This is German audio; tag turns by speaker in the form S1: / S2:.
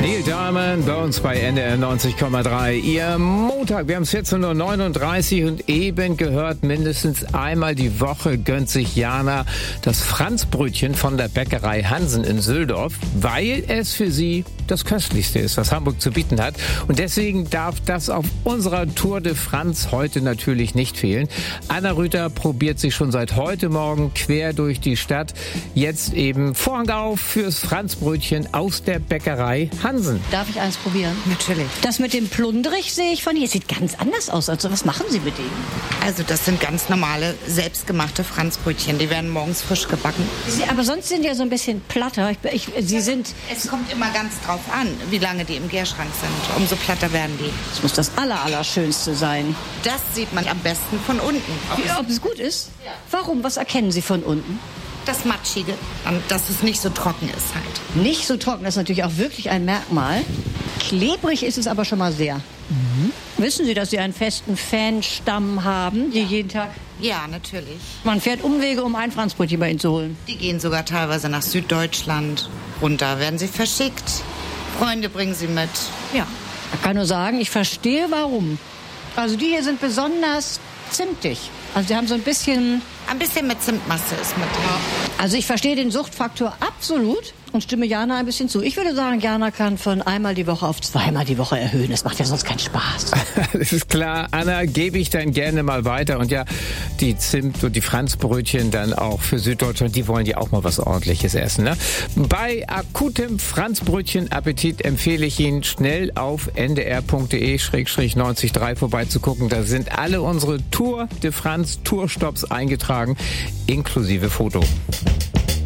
S1: Neil Diamond bei uns bei NDR 90,3. Ihr Montag, wir haben es 14.39 Uhr und eben gehört, mindestens einmal die Woche gönnt sich Jana das Franzbrötchen von der Bäckerei Hansen in Süldorf, weil es für sie das Köstlichste ist, was Hamburg zu bieten hat. Und deswegen darf das auf unserer Tour de France heute natürlich nicht fehlen. Anna Rüther probiert sich schon seit heute Morgen quer durch die Stadt. Jetzt eben Vorhang auf fürs Franzbrötchen aus der Bäckerei Hansen.
S2: Darf ich eins probieren?
S3: Natürlich.
S2: Das mit dem Plunderich sehe ich von hier. Sieht ganz anders aus. Also was machen Sie mit denen?
S3: Also das sind ganz normale, selbstgemachte Franzbrötchen. Die werden morgens frisch gebacken.
S2: Aber sonst sind ja so ein bisschen platter. Sie sind...
S3: Es kommt immer ganz drauf an, wie lange die im Gärschrank sind. Umso platter werden die.
S2: Das muss das Allerschönste sein.
S3: Das sieht man am besten von unten.
S2: Ob es gut ist? Ja. Warum? Was erkennen Sie von unten?
S3: Das Matschige, dass es nicht so trocken ist halt.
S2: Nicht so trocken, das ist natürlich auch wirklich ein Merkmal. Klebrig ist es aber schon mal sehr. Wissen Sie, dass Sie einen festen Fanstamm haben, die jeden Tag...
S3: Ja, natürlich.
S2: Man fährt Umwege, um ein Franzbrötchen bei Ihnen zu holen.
S3: Die gehen sogar teilweise nach Süddeutschland runter, werden sie verschickt. Freunde bringen sie mit.
S2: Ja, ich kann nur sagen, ich verstehe warum. Also die hier sind besonders zimtig. Also sie haben so ein bisschen...
S3: Ein bisschen mit Zimtmasse ist mit drauf.
S2: Also ich verstehe den Suchtfaktor absolut und stimme Jana ein bisschen zu. Ich würde sagen, Jana kann von einmal die Woche auf zweimal die Woche erhöhen. Das macht ja sonst keinen Spaß.
S1: Das ist klar. Anna, gebe ich dann gerne mal weiter. Und ja, die Zimt- und die Franzbrötchen dann auch für Süddeutschland, die wollen ja auch mal was Ordentliches essen. Ne? Bei akutem Franzbrötchen-Appetit empfehle ich Ihnen, schnell auf ndr.de/90.3 vorbeizugucken. Da sind alle unsere Tour de France Tourstops eingetragen, inklusive Foto.